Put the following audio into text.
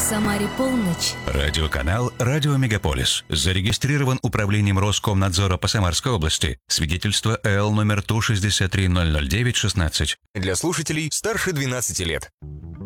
Самаре полночь. Радиоканал «Радио Мегаполис». Зарегистрирован Управлением Роскомнадзора по Самарской области. Свидетельство ЭЛ номер 163-009-16. Для слушателей старше 12 лет.